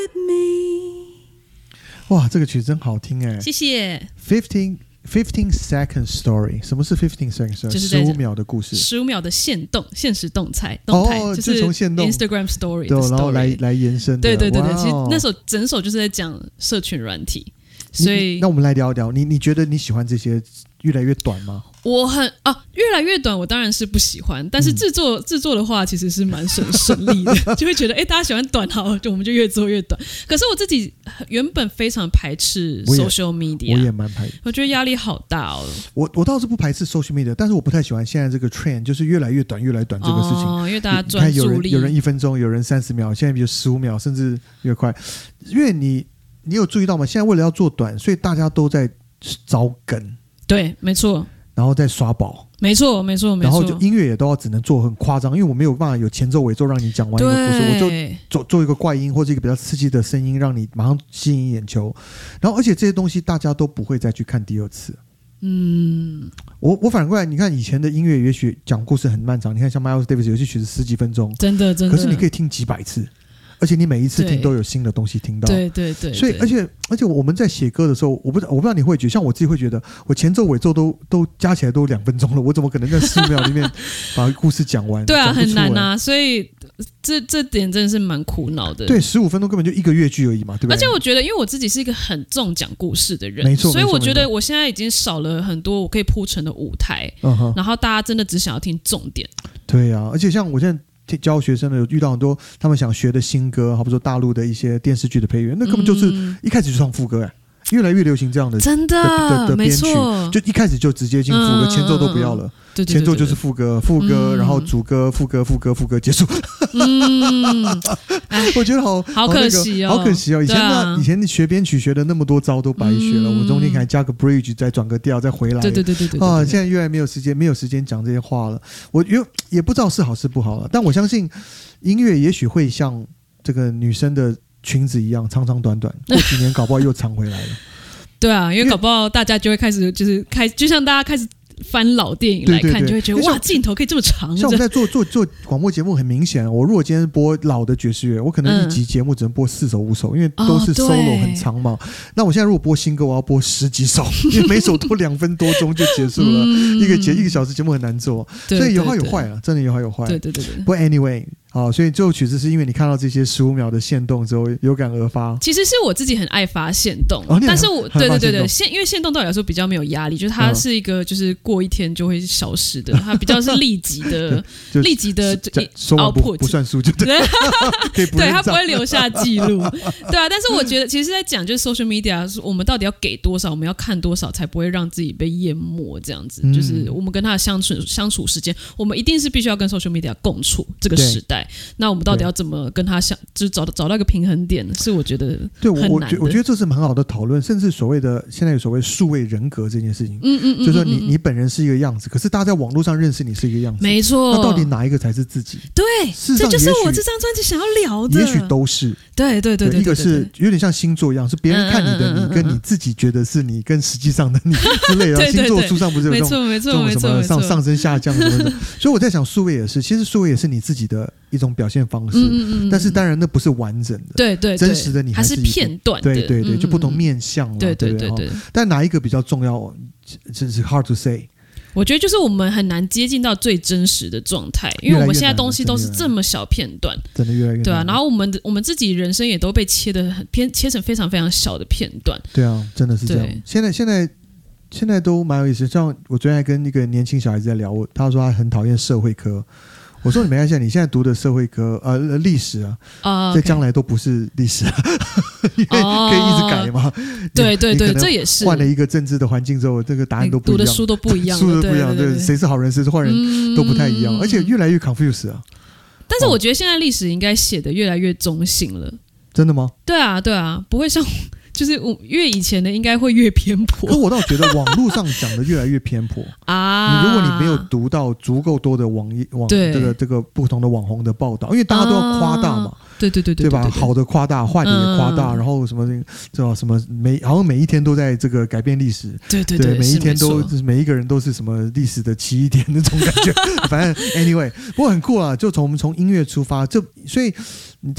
哇，这个曲真好听哎！ 谢谢。 15 second story， 什么是15 second story？ 就是 15秒的故事 ，15秒的现实动态， 就是从现动 Instagram story 对， 的 story， 然后来延伸的。 对对对对，其实那首整首就是在讲社群软体，所以那我们来聊一聊，你觉得你喜欢这些越来越短吗？ 我越来越短，我当然是不喜欢，但是制作的话其实是蛮顺利的，就会觉得大家喜欢短，好，我们就越做越短。可是我自己原本非常排斥 social media， 我也蛮排斥， 我觉得压力好大哦。 我倒是不排斥 social media， 但是我不太喜欢现在这个 trend， 就是越来越短这个事情。 因为大家专注力， 有人1分钟，有人30秒，现在比如15秒，甚至越快。因为你有注意到吗？现在为了要做短，所以大家都在找梗。对， 没错。 然后再刷宝， 没错。 然后就音乐也都要只能做很夸张，因为我没有办法有前奏尾奏让你讲完一个故事，我就做一个怪音或者一个比较刺激的声音，让你马上吸引眼球。然后而且这些东西大家都不会再去看第二次。我反过来，你看以前的音乐也许讲故事很漫长，你看像 Miles Davis 有些曲子10几分钟， 真的， 可是你可以听几百次。而且你每一次听都有新的东西听到， 对， 所以而且我们在写歌的时候，我不知道你会觉得，像我自己会觉得，我前奏尾奏都加起来都2分钟了，我怎么可能在15秒里面把故事讲完？ 对啊，很难啊，所以这点真的是蛮苦恼的。 对，15分钟根本就一个乐句而已嘛，对不对？ 而且我觉得，因为我自己是一个很重讲故事的人， 没错， 所以我觉得我现在已经少了很多我可以铺陈的舞台，然后大家真的只想要听重点。 对啊，而且像我现在教学生的有遇到很多他们想学的新歌，好比说大陆的一些电视剧的配乐，那根本就是一开始就唱副歌越来越流行这样的真的编曲，就一开始就直接进副歌，前奏都不要了，前奏就是副歌，然后主歌，副歌结束。我觉得好可惜哦， 好可惜哦。以前学编曲学的那么多招都白学了，我中间还加个 bridge， 再转个调，再回来。 对啊，现在越来没有时间讲这些话了。我也不知道是好是不好了，但我相信音乐也许会像这个女生的裙子一样长长短短，过几年搞不好又长回来了。 对啊，因为搞不好大家就会开始就像大家开始翻老电影来看， 对， 就会觉得哇，镜头可以这么长。 像我们在做广播节目，很明显，我如果今天播老的爵士乐，我可能一集节目只能播4首5首，因为都是 solo 很长嘛。那我现在如果播新歌，我要播10几首，因为每首都2分多钟就结束了，一个小时节目很难做，所以有好有坏啊，真的有好有坏。 对。 不过 anyway。好，所以最后曲子是因为你看到这些15秒的限动之后有感而发。 其实是我自己很爱发限动，但是我对，因为限动对我来说比较没有压力，就是它是一个就是过一天就会消失的，它比较是立即的output， 不算数就对， 对，它不会留下记录，对啊。但是我觉得其实在讲就是 social media， 我们到底要给多少，我们要看多少才不会让自己被淹没，这样子，就是我们跟它的相处时间，我们一定是必须要跟 social media 共处这个时代。那我们到底要怎么跟他就是找到一个平衡点，是我觉得很难的。 我觉得这是很好的讨论，甚至现在有所谓数位人格这件事情，就是说你本人是一个样子，可是大家在网络上认识你是一个样子， 没错。 那到底哪一个才是自己？ 对，这就是我这张专辑想要聊的。 也许都是， 对， 一个是有点像星座一样，是别人看你的你跟你自己觉得是你跟实际上的你之类的。星座书上不是有这种什么上升下降什么的，所以我在想数位也是，其实数位也是你自己的一种表现方式，但是当然那不是完整的， 对， 真实的你还是片段的， 对，就不同面向了，对。但哪一个比较重要，真是 hard to say。 我觉得就是我们很难接近到最真实的状态，因为我们现在东西都是这么小片段， 真的越来越难， 对啊。然后我们自己人生也都被切成非常非常小的片段， 对啊，真的是这样。现在都蛮有意思，像我昨天还跟一个年轻小孩子在聊，他说他很讨厌社会科。我说你没关系，你现在读的社会科历史在将来都不是历史因为可以一直改嘛。 对，这也是换了一个政治的环境之后，这个答案都不一样， 读的书都不一样， 对，谁是好人谁是坏人都不太一样，而且越来越 confuse 啊。 但是我觉得现在历史应该写的越来越中性了。 真的吗？ 对啊，不会像就是越以前的应该会越偏颇。 可我倒觉得网络上讲的越来越偏颇啊！如果你没有读到足够多的这个不同的网红的报道，因为大家都要夸大嘛，对吧？好的夸大，坏的也夸大，然后什么好像每一天都在这个改变历史，对，每一天都每一个人都是什么历史的起点那种感觉。反正 anyway， 不过很酷啊，就我们从音乐出发，所以你